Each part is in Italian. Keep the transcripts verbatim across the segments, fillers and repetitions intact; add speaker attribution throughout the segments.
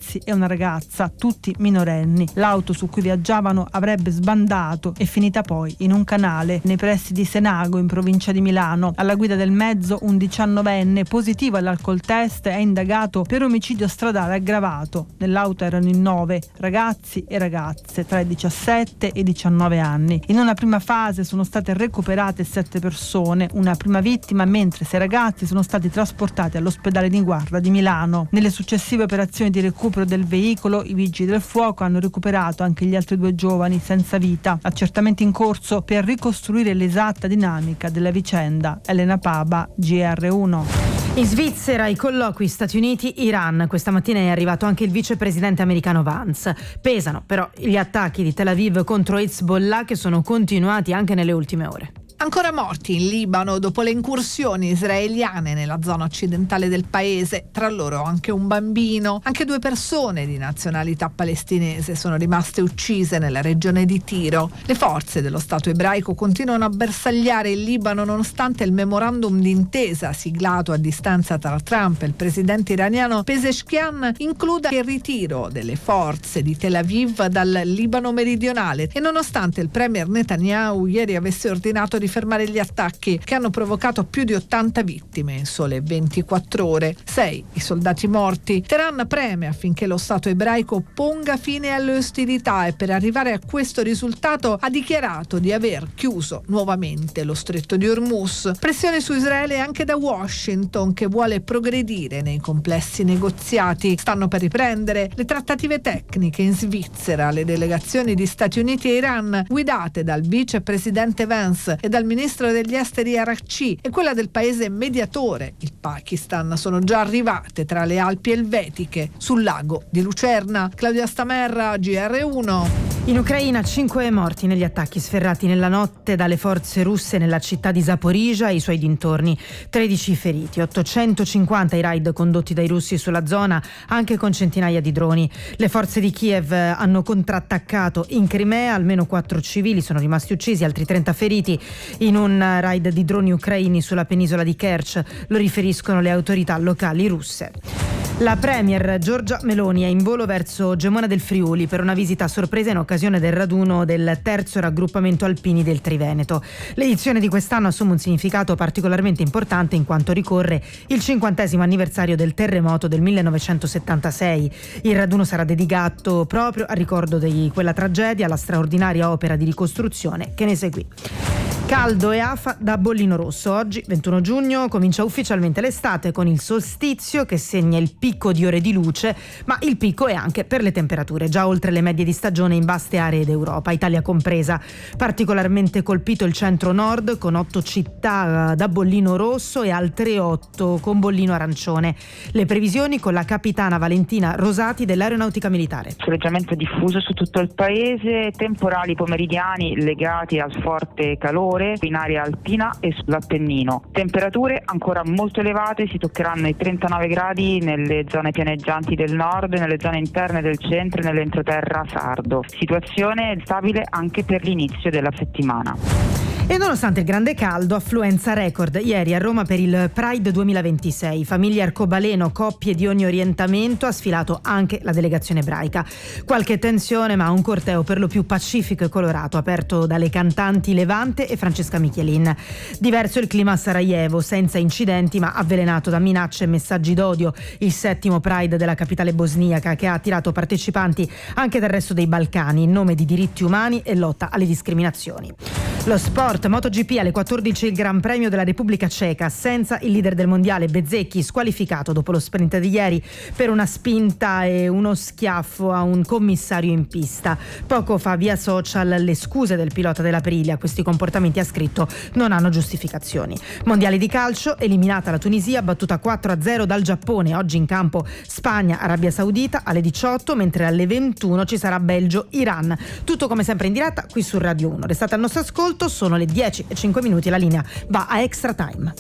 Speaker 1: ragazzi e una ragazza, tutti minorenni. L'auto su cui viaggiavano avrebbe sbandato e finita poi in un canale nei pressi di Senago, in provincia di Milano. Alla guida del mezzo un diciannovenne positivo all'alcol test è indagato per omicidio stradale aggravato. Nell'auto erano in nove ragazzi e ragazze tra i diciassette e i diciannove anni. In una prima fase sono state recuperate sette persone, una prima vittima, mentre sei ragazzi sono stati trasportati all'ospedale di Guarda di Milano. Nelle successive operazioni di recupero del veicolo i vigili del fuoco hanno recuperato anche gli altri due giovani senza vita. Accertamenti in corso per ricostruire l'esatta dinamica della vicenda. Elena Paba, G R uno.
Speaker 2: In Svizzera i colloqui Stati Uniti-Iran. Questa mattina è arrivato anche il vicepresidente americano Vance. Pesano però gli attacchi di Tel Aviv contro Hezbollah, che sono continuati anche nelle ultime ore.
Speaker 3: Ancora morti in Libano dopo le incursioni israeliane nella zona occidentale del paese, tra loro anche un bambino. Anche due persone di nazionalità palestinese sono rimaste uccise nella regione di Tiro. Le forze dello Stato ebraico continuano a bersagliare il Libano nonostante il memorandum d'intesa siglato a distanza tra Trump e il presidente iraniano Pezeshkian includa il ritiro delle forze di Tel Aviv dal Libano meridionale e nonostante il premier Netanyahu ieri avesse ordinato di fermare gli attacchi che hanno provocato più di ottanta vittime in sole ventiquattro ore. Sei i soldati morti. Teheran preme affinché lo Stato ebraico ponga fine alle ostilità e per arrivare a questo risultato ha dichiarato di aver chiuso nuovamente lo stretto di Hormuz. Pressione su Israele anche da Washington, che vuole progredire nei complessi negoziati. Stanno per riprendere le trattative tecniche in Svizzera. Le delegazioni di Stati Uniti e Iran, guidate dal vicepresidente Vance e dal ministro degli esteri Araghchi, e quella del paese mediatore, il Pakistan, sono già arrivate tra le Alpi elvetiche sul lago di Lucerna. Claudia Stamerra, G R uno.
Speaker 2: In Ucraina cinque morti negli attacchi sferrati nella notte dalle forze russe nella città di Zaporizhzhia e i suoi dintorni, tredici feriti, ottocentocinquanta i raid condotti dai russi sulla zona, anche con centinaia di droni. Le forze di Kiev hanno contrattaccato in Crimea, almeno quattro civili sono rimasti uccisi, altri trenta feriti in un raid di droni ucraini sulla penisola di Kerch, lo riferiscono le autorità locali russe. La premier Giorgia Meloni è in volo verso Gemona del Friuli per una visita a sorpresa in occasione del raduno del terzo raggruppamento alpini del Triveneto. L'edizione di quest'anno assume un significato particolarmente importante in quanto ricorre il cinquantesimo anniversario del terremoto del millenovecentosettantasei. Il raduno sarà dedicato proprio al ricordo di quella tragedia, alla straordinaria opera di ricostruzione che ne seguì. Caldo e afa da bollino rosso. Oggi, ventuno giugno, comincia ufficialmente l'estate con il solstizio che segna il picco di ore di luce, ma il picco è anche per le temperature, già oltre le medie di stagione in vaste aree d'Europa, Italia compresa. Particolarmente colpito il centro-nord con otto città da bollino rosso e altre otto con bollino arancione. Le previsioni con la capitana Valentina Rosati dell'Aeronautica Militare.
Speaker 4: Soleggiamento diffuso su tutto il paese, temporali pomeridiani legati al forte calore in area alpina e sull'Appennino. Temperature ancora molto elevate, si toccheranno i trentanove gradi nelle zone pianeggianti del nord, nelle zone interne del centro e nell'entroterra sardo. Situazione stabile anche per l'inizio della settimana.
Speaker 2: E nonostante il grande caldo, affluenza record ieri a Roma per il Pride duemilaventisei. Famiglie arcobaleno, coppie di ogni orientamento, ha sfilato anche la delegazione ebraica. Qualche tensione, ma un corteo per lo più pacifico e colorato, aperto dalle cantanti Levante e Francesca Michelin. Diverso il clima a Sarajevo, senza incidenti ma avvelenato da minacce e messaggi d'odio. Il settimo Pride della capitale bosniaca, che ha attirato partecipanti anche dal resto dei Balcani in nome di diritti umani e lotta alle discriminazioni. Lo sport, MotoGP alle quattordici il Gran Premio della Repubblica Ceca, senza il leader del mondiale Bezzecchi, squalificato dopo lo sprint di ieri per una spinta e uno schiaffo a un commissario in pista. Poco fa via social le scuse del pilota dell'Aprilia, questi comportamenti, ha scritto, non hanno giustificazioni. Mondiale di calcio, eliminata la Tunisia, battuta quattro a zero dal Giappone. Oggi in campo Spagna, Arabia Saudita alle diciotto, mentre alle ventuno ci sarà Belgio, Iran. Tutto come sempre in diretta qui su Radio uno. Restate al nostro ascolto. Sono le dieci e cinque minuti, la linea va a Extra Time.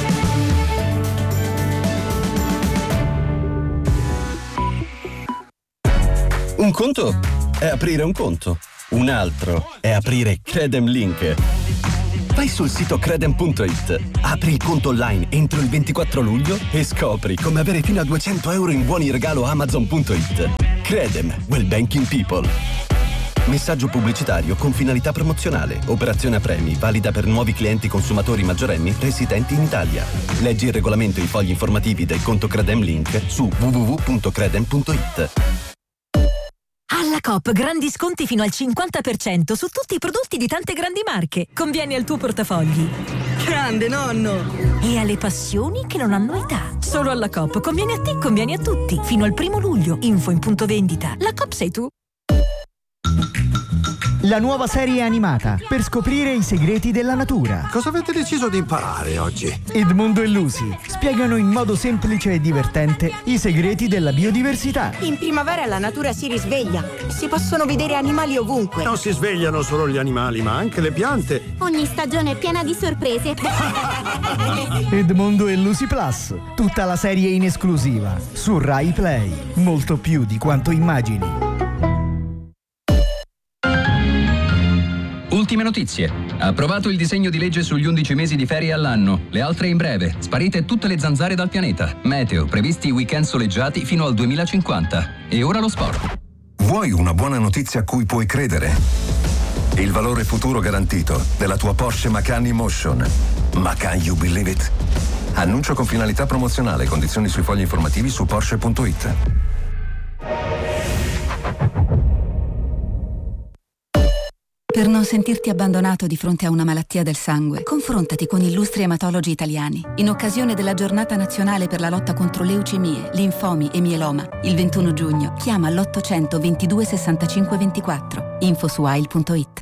Speaker 5: Un conto è aprire un conto, un altro è aprire Credem Link. Vai sul sito credem punto it, apri il conto online entro il ventiquattro luglio e scopri come avere fino a duecento euro in buoni regalo amazon punto it. Credem, well banking people. Messaggio pubblicitario con finalità promozionale. Operazione a premi, valida per nuovi clienti consumatori maggiorenni residenti in Italia. Leggi il regolamento e i fogli informativi del conto Credem Link su w w w punto credem punto it.
Speaker 6: Alla Coop, grandi sconti fino al cinquanta per cento su tutti i prodotti di tante grandi marche. Convieni al tuo portafogli.
Speaker 7: Grande nonno!
Speaker 6: E alle passioni che non hanno età. Solo alla Coop, convieni a te, convieni a tutti. Fino al primo luglio. Info in punto vendita. La Coop sei tu.
Speaker 8: La nuova serie animata per scoprire i segreti della natura.
Speaker 9: Cosa avete deciso di imparare oggi?
Speaker 8: Edmondo e Lucy spiegano in modo semplice e divertente i segreti della biodiversità.
Speaker 7: In primavera la natura si risveglia. Si possono vedere animali ovunque.
Speaker 9: Non si svegliano solo gli animali, ma anche le piante.
Speaker 10: Ogni stagione è piena di sorprese.
Speaker 8: Edmondo e Lucy Plus. Tutta la serie in esclusiva su Rai Play. Molto più di quanto immagini.
Speaker 11: Ultime notizie. Approvato il disegno di legge sugli undici mesi di ferie all'anno. Le altre in breve. Sparite tutte le zanzare dal pianeta. Meteo. Previsti weekend soleggiati fino al duemilacinquanta. E ora lo sport.
Speaker 12: Vuoi una buona notizia a cui puoi credere? Il valore futuro garantito della tua Porsche Macan E-Motion. Macan, you believe it? Annuncio con finalità promozionale. Condizioni sui fogli informativi su porsche punto it.
Speaker 13: Per non sentirti abbandonato di fronte a una malattia del sangue, confrontati con illustri ematologi italiani. In occasione della Giornata Nazionale per la lotta contro leucemie, linfomi e mieloma, il ventuno giugno, chiama all'ottocento ventidue sessantacinque ventiquattro. Info su a i l punto it.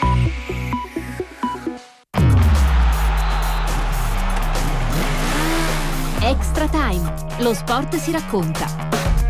Speaker 10: Extra Time. Lo sport si racconta.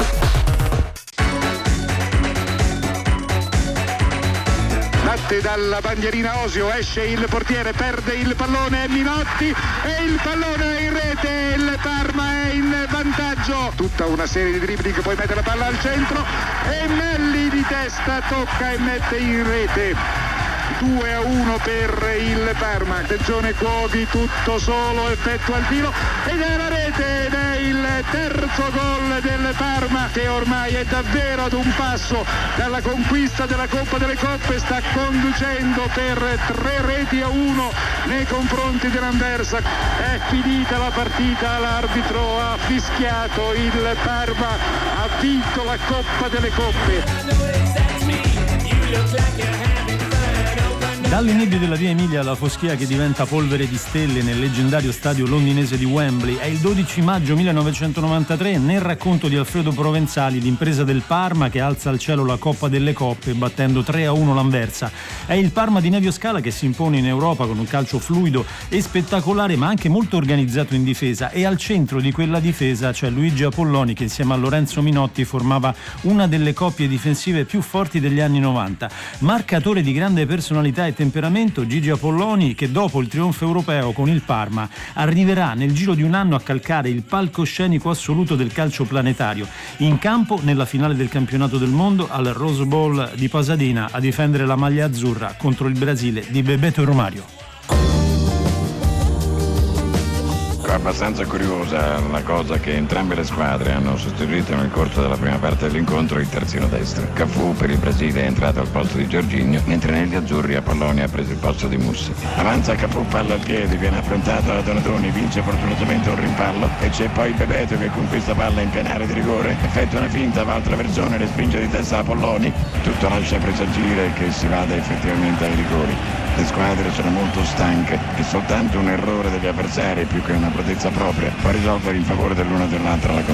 Speaker 14: Batte dalla bandierina Osio, esce il portiere, perde il pallone Minotti e il pallone è in rete, il Parma è in vantaggio. Tutta una serie di dribbling, poi mette la palla al centro e Melli di testa tocca e mette in rete. due a uno per il Parma. Attenzione Cuoghi, tutto solo, effettua il tiro ed è la rete ed è il terzo gol del Parma che ormai è davvero ad un passo dalla conquista della Coppa delle Coppe, sta conducendo per tre reti a uno nei confronti dell'Anversa. È finita la partita, l'arbitro ha fischiato, il Parma ha vinto la Coppa delle Coppe.
Speaker 15: Dalle nebbie della via Emilia alla foschia che diventa polvere di stelle nel leggendario stadio londinese di Wembley è il dodici maggio millenovecentonovantatré. Nel racconto di Alfredo Provenzali, l'impresa del Parma che alza al cielo la Coppa delle Coppe battendo tre a uno l'Anversa. È il Parma di Nevio Scala che si impone in Europa con un calcio fluido e spettacolare, ma anche molto organizzato in difesa, e al centro di quella difesa c'è Luigi Apolloni che insieme a Lorenzo Minotti formava una delle coppie difensive più forti degli anni novanta. Marcatore di grande personalità e temperamento, Gigi Apolloni, che dopo il trionfo europeo con il Parma arriverà nel giro di un anno a calcare il palcoscenico assoluto del calcio planetario. In campo nella finale del campionato del mondo al Rose Bowl di Pasadena a difendere la maglia azzurra contro il Brasile di Bebeto Romario.
Speaker 16: È abbastanza curiosa la cosa che entrambe le squadre hanno sostituito nel corso della prima parte dell'incontro il terzino destro. Cafu per il Brasile è entrato al posto di Jorginho, mentre negli azzurri Apolloni ha preso il posto di Mussi. Avanza Cafu, palla al piede, viene affrontato da Donatoni, vince fortunatamente un rimpallo e c'è poi Bebeto che conquista palla in piena area di rigore, effettua una finta, va altra versione, respinge di testa Apolloni. Tutto lascia presagire che si vada effettivamente ai rigori. Le squadre sono molto stanche e soltanto un errore degli avversari più che una protezza propria può risolvere in favore dell'una o dell'altra la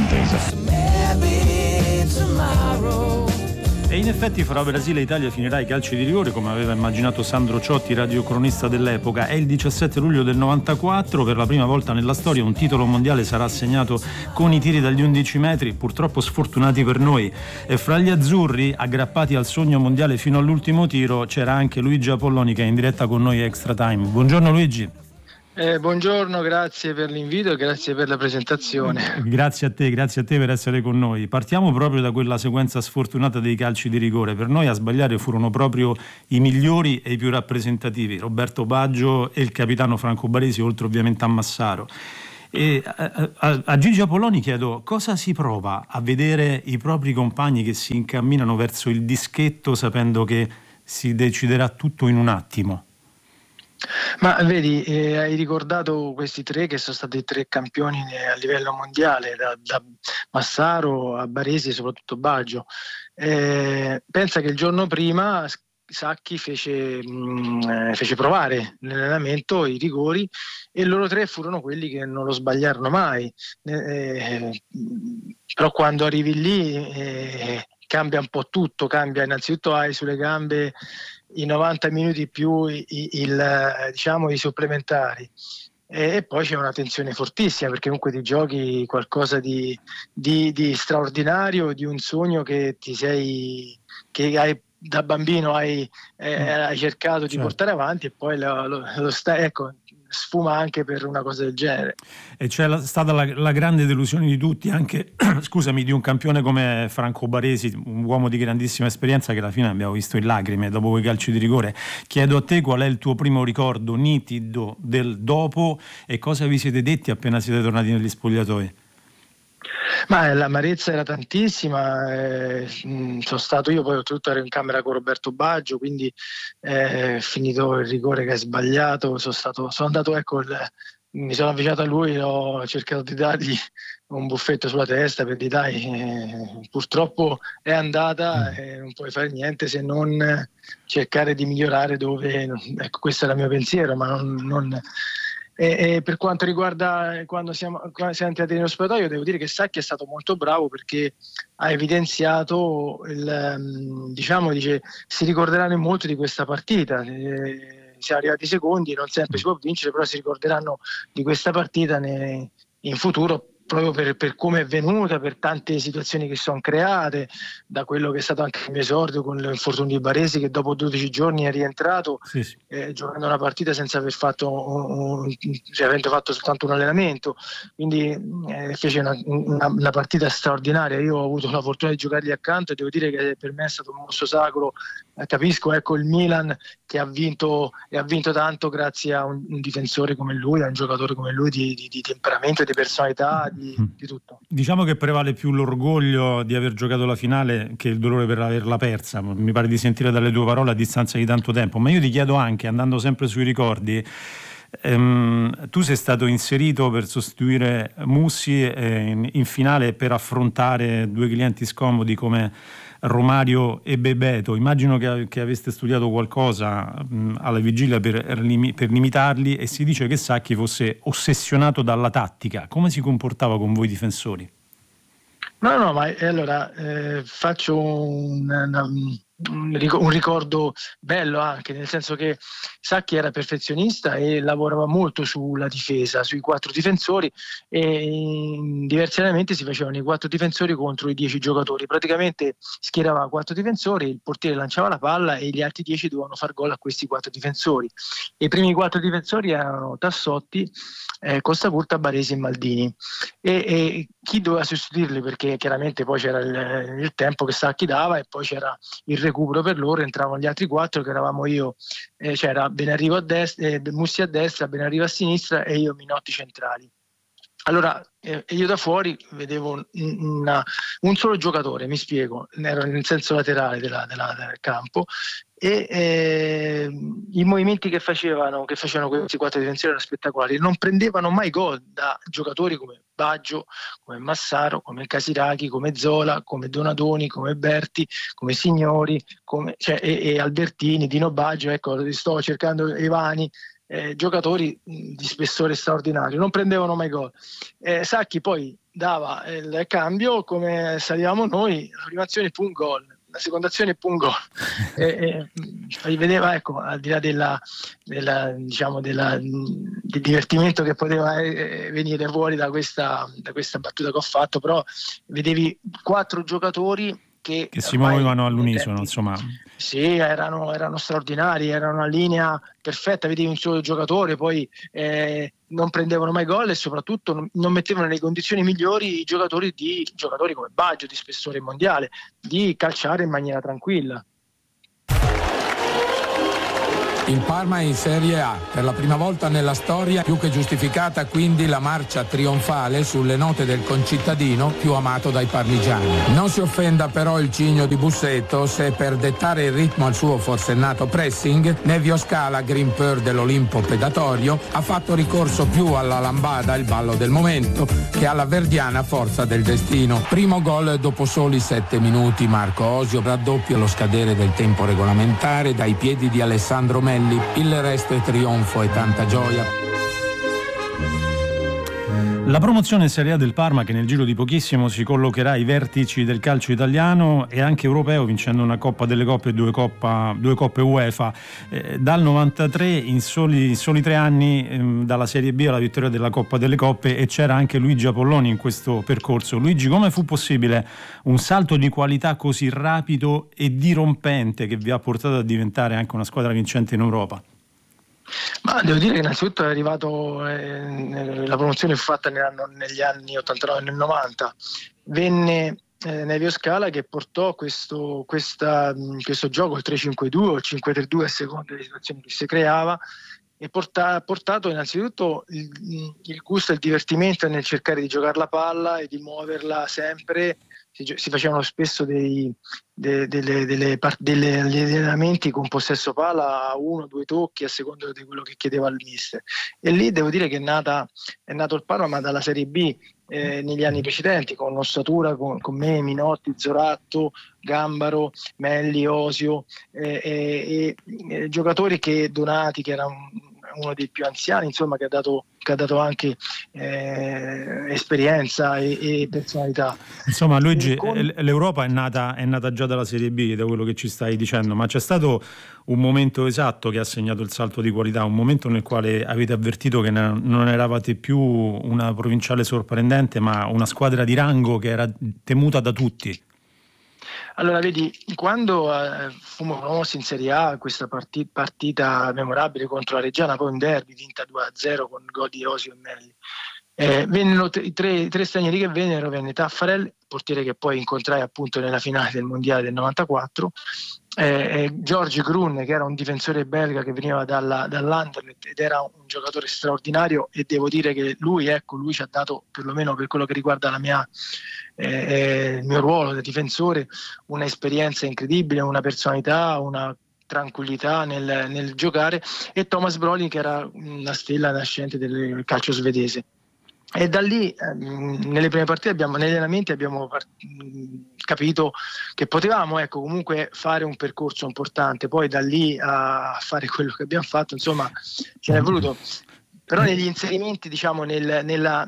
Speaker 16: contesa.
Speaker 15: E in effetti fra Brasile e Italia finirà ai calci di rigore, come aveva immaginato Sandro Ciotti, radiocronista dell'epoca. È il diciassette luglio del novantaquattro, per la prima volta nella storia un titolo mondiale sarà assegnato con i tiri dagli undici metri, purtroppo sfortunati per noi. E fra gli azzurri, aggrappati al sogno mondiale fino all'ultimo tiro, c'era anche Luigi Apolloni che è in diretta con noi a Extra Time. Buongiorno Luigi.
Speaker 17: Eh, buongiorno, grazie per l'invito e grazie per la presentazione.
Speaker 15: Grazie a te, grazie a te per essere con noi. Partiamo proprio da quella sequenza sfortunata dei calci di rigore. Per noi a sbagliare furono proprio i migliori e i più rappresentativi, Roberto Baggio e il capitano Franco Baresi, oltre ovviamente a Massaro. E a, a, a Gigi Apolloni chiedo cosa si prova a vedere i propri compagni che si incamminano verso il dischetto sapendo che si deciderà tutto in un attimo.
Speaker 17: Ma vedi, eh, hai ricordato questi tre che sono stati tre campioni a livello mondiale, da, da Massaro a Baresi e soprattutto Baggio. Eh, pensa che il giorno prima Sacchi fece, mh, fece provare nell'allenamento i rigori e loro tre furono quelli che non lo sbagliarono mai. Eh, però quando arrivi lì eh, cambia un po' tutto, cambia innanzitutto hai sulle gambe i novanta minuti più i, il, diciamo, i supplementari e, e poi c'è una tensione fortissima perché comunque ti giochi qualcosa di, di, di straordinario, di un sogno che ti sei che hai da bambino hai, eh, hai cercato di certo. portare avanti e poi lo, lo, lo stai, ecco, sfuma anche per una cosa del genere.
Speaker 15: E c'è la, stata la, la grande delusione di tutti, anche scusami, di un campione come Franco Baresi, un uomo di grandissima esperienza che alla fine abbiamo visto in lacrime dopo quei calci di rigore. Chiedo a te qual è il tuo primo ricordo nitido del dopo e cosa vi siete detti appena siete tornati negli spogliatoi?
Speaker 17: Ma l'amarezza era tantissima, eh, sono stato io, poi oltretutto ero in camera con Roberto Baggio, quindi eh, finito il rigore che hai sbagliato, sono stato, sono andato, ecco, il, mi sono avvicinato a lui, ho cercato di dargli un buffetto sulla testa per dire dai, eh, purtroppo è andata e non puoi fare niente se non cercare di migliorare dove, ecco, questo era il mio pensiero, ma non... non E, e per quanto riguarda quando siamo, quando siamo entrati nello spogliatoio, devo dire che Sacchi è stato molto bravo perché ha evidenziato il, diciamo, dice si ricorderanno molto di questa partita, eh, siamo arrivati secondi, non sempre si può vincere, però si ricorderanno di questa partita ne, in futuro proprio per, per come è venuta, per tante situazioni che sono create, da quello che è stato anche il mio esordio con l'infortunio di Baresi che dopo dodici giorni è rientrato sì, sì. Eh, giocando una partita senza aver fatto un, cioè, avendo fatto soltanto un allenamento, quindi eh, fece una, una, una partita straordinaria. Io ho avuto la fortuna di giocargli accanto e devo dire che per me è stato un mosso sacro. Eh, capisco, ecco, il Milan che ha vinto e ha vinto tanto grazie a un, un difensore come lui, a un giocatore come lui di, di, di temperamento e di personalità. Di, di tutto.
Speaker 15: Diciamo che prevale più l'orgoglio di aver giocato la finale che il dolore per averla persa, mi pare di sentire dalle tue parole a distanza di tanto tempo, ma io ti chiedo anche, andando sempre sui ricordi, ehm, tu sei stato inserito per sostituire Mussi eh, in, in finale per affrontare due clienti scomodi come Romario e Bebeto. Immagino che, che aveste studiato qualcosa mh, alla vigilia per, per limitarli e si dice che Sacchi fosse ossessionato dalla tattica. Come si comportava con voi difensori?
Speaker 17: No, no, ma allora eh, faccio un, una, un ricordo bello anche, nel senso che Sacchi era perfezionista e lavorava molto sulla difesa, sui quattro difensori e diversi allenamenti si facevano i quattro difensori contro i dieci giocatori, praticamente schierava quattro difensori, il portiere lanciava la palla e gli altri dieci dovevano far gol a questi quattro difensori. I primi quattro difensori erano Tassotti, eh, Costa Curta, Baresi e Maldini e, e chi doveva sostituirli, perché chiaramente poi c'era il, il tempo che Sacchi dava e poi c'era il recupero per loro, entravano gli altri quattro che eravamo io, eh, c'era Benarrivo a destra, eh, Mussi a destra, Benarrivo a sinistra e io Minotti centrali. Allora eh, io da fuori vedevo una, un solo giocatore, mi spiego, ero nel senso laterale della, della, del campo e eh, i movimenti che facevano, che facevano questi quattro difensori erano spettacolari, non prendevano mai gol da giocatori come Baggio, come Massaro, come Casiraghi, come Zola, come Donadoni, come Berti, come Signori, come, cioè, e, e Albertini, Dino Baggio, ecco, sto cercando Evani. Eh, giocatori di spessore straordinario, non prendevano mai gol. Eh, Sacchi poi dava il cambio, come salivamo noi, la prima azione fu un gol, la seconda azione fu un gol. eh, eh, vedeva, ecco, al di là della, della, diciamo della, del divertimento che poteva eh, venire fuori da questa, da questa battuta che ho fatto, però vedevi quattro giocatori che,
Speaker 15: che si muovevano all'unisono, insomma.
Speaker 17: Sì, erano, erano straordinari, erano una linea perfetta, vedevi un solo giocatore, poi eh, non prendevano mai gol e soprattutto non, non mettevano nelle condizioni migliori i giocatori di giocatori come Baggio, di spessore mondiale, di calciare in maniera tranquilla.
Speaker 18: Il Parma è in Serie A, per la prima volta nella storia, più che giustificata quindi la marcia trionfale sulle note del concittadino più amato dai parmigiani. Non si offenda però il cigno di Bussetto se per dettare il ritmo al suo forsennato pressing, Nevio Scala, grimper dell'Olimpo pedatorio, ha fatto ricorso più alla lambada, il ballo del momento, che alla verdiana forza del destino. Primo gol dopo soli sette minuti, Marco Osio raddoppia lo scadere del tempo regolamentare dai piedi di Alessandro Melli. Il resto è trionfo e tanta gioia.
Speaker 15: La promozione in Serie A del Parma, che nel giro di pochissimo si collocherà ai vertici del calcio italiano e anche europeo, vincendo una Coppa delle Coppe e due, Coppa, due Coppe UEFA. Eh, dal novantatré, in soli, in soli tre anni, ehm, dalla Serie B alla vittoria della Coppa delle Coppe, e c'era anche Luigi Apolloni in questo percorso. Luigi, come fu possibile un salto di qualità così rapido e dirompente che vi ha portato a diventare anche una squadra vincente in Europa?
Speaker 17: Ma devo dire che innanzitutto è arrivato, eh, la promozione fu fatta negli anni ottantanove e novanta, venne eh, Nevio Scala che portò questo, questa, questo gioco, il tre cinque due o il cinque tre due a seconda delle situazioni che si creava, e ha portato innanzitutto il, il gusto e il divertimento nel cercare di giocare la palla e di muoverla sempre. Si, si facevano spesso dei, de, delle, delle, delle, degli allenamenti con possesso palla a uno o due tocchi a seconda di quello che chiedeva il mister, e lì devo dire che è, nata, è nato il Parma, ma dalla Serie B eh, negli anni precedenti, con ossatura, con, con me, Minotti, Zoratto, Gambaro, Melli, Osio eh, e, e, e giocatori che Donati, che era un, uno dei più anziani, insomma, che ha dato, che ha dato anche eh, esperienza e, e personalità.
Speaker 15: Insomma, Luigi,
Speaker 17: con...
Speaker 15: l'Europa è nata, è nata già dalla Serie B, da quello che ci stai dicendo, ma c'è stato un momento esatto che ha segnato il salto di qualità, un momento nel quale avete avvertito che non eravate più una provinciale sorprendente, ma una squadra di rango che era temuta da tutti?
Speaker 17: Allora, vedi, quando eh, fummo promossi in Serie A, questa partita, partita memorabile contro la Reggiana, poi un derby vinta due a zero con gol di Osio e Melli, eh, vennero i tre, tre stranieri che vennero, venne Taffarel, portiere che poi incontrai appunto nella finale del mondiale del novantaquattro, eh, George Grun, che era un difensore belga che veniva dalla, dall'Anderlecht ed era un giocatore straordinario, e devo dire che lui, ecco, lui ci ha dato, perlomeno per quello che riguarda la mia Eh, il mio ruolo da difensore, un'esperienza incredibile, una personalità, una tranquillità nel, nel giocare, e Thomas Brolin, che era una stella nascente del calcio svedese. E da lì ehm, nelle prime partite abbiamo, negli allenamenti abbiamo part- capito che potevamo, ecco, comunque fare un percorso importante. Poi da lì a fare quello che abbiamo fatto, insomma, ce n'è voluto. Però negli inserimenti, diciamo, nel, nella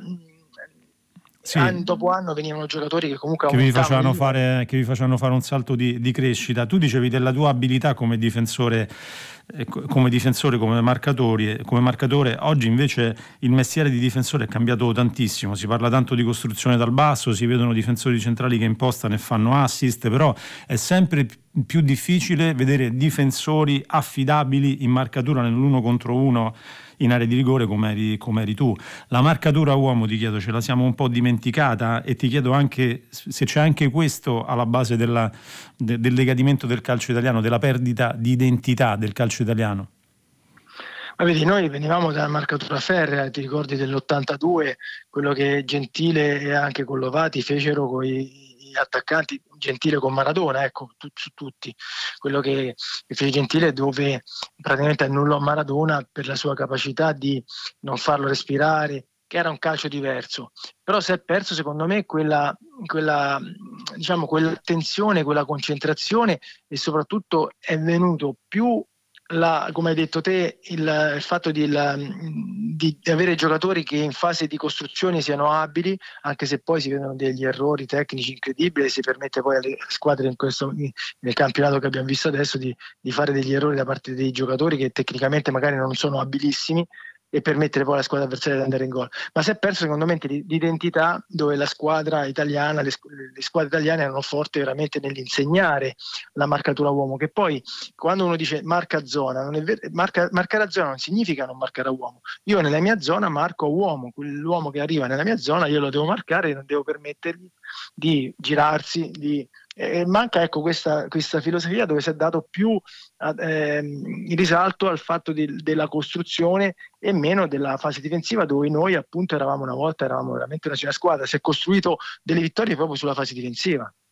Speaker 15: Sì.
Speaker 17: Anno dopo anno venivano giocatori che comunque
Speaker 15: che vi facevano fare, che vi facevano fare un salto di, di crescita. Tu dicevi della tua abilità come difensore, eh, come difensore, come marcatori, come marcatore. Oggi invece il mestiere di difensore è cambiato tantissimo, si parla tanto di costruzione dal basso, si vedono difensori centrali che impostano e fanno assist, però è sempre più difficile vedere difensori affidabili in marcatura nell'uno contro uno in area di rigore come eri, come eri tu. La marcatura uomo, ti chiedo, ce la siamo un po' dimenticata, e ti chiedo anche se c'è anche questo alla base della, de, del decadimento del calcio italiano, della perdita di identità del calcio italiano.
Speaker 17: Ma vedi, noi venivamo dalla marcatura ferrea, ti ricordi dell'ottantadue, quello che Gentile e anche Collovati fecero con i attaccanti, Gentile con Maradona, ecco, tu, su tutti, quello che, che fece Gentile, dove praticamente annullò Maradona per la sua capacità di non farlo respirare, che era un calcio diverso. Però si è perso, secondo me, quella, quella diciamo quell'attenzione, quella concentrazione, e soprattutto è venuto più La, come hai detto te, il, il fatto di, la, di, di avere giocatori che in fase di costruzione siano abili, anche se poi si vedono degli errori tecnici incredibili, e si permette poi alle squadre in questo, nel campionato che abbiamo visto adesso di, di fare degli errori da parte dei giocatori che tecnicamente magari non sono abilissimi, e permettere poi alla squadra avversaria di andare in gol, ma si è perso secondo me di, di identità, dove la squadra italiana, le, le squadre italiane erano forti veramente nell'insegnare la marcatura uomo, che poi quando uno dice marca zona, non è ver- marca, marcare a zona non significa non marcare a uomo. Io nella mia zona marco a uomo, quell'uomo che arriva nella mia zona io lo devo marcare e non devo permettergli di girarsi, di Eh, manca ecco questa, questa filosofia dove si è dato più eh, il risalto al fatto di, della costruzione e meno della fase difensiva, dove noi appunto eravamo una volta eravamo veramente una squadra. Si è costruito delle vittorie proprio sulla fase difensiva.